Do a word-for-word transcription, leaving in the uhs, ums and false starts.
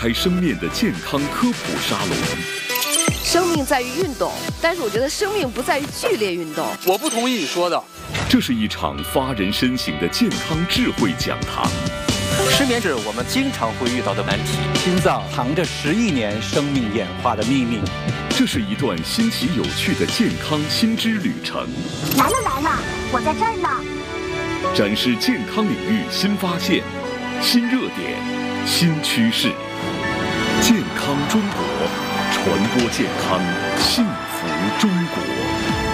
开生面的健康科普沙龙。 生命在于运动，但是我觉得生命不在于剧烈运动。 我不同意你说的。 这是一场发人深省的健康智慧讲堂。 失眠是我们经常会遇到的难题。 心脏藏着十亿年生命演化的秘密。 这是一段新奇有趣的健康新知旅程。 来了来了，我在这儿呢。 展示健康领域新发现、新热点、新趋势。健康中国，传播健康，幸福中国。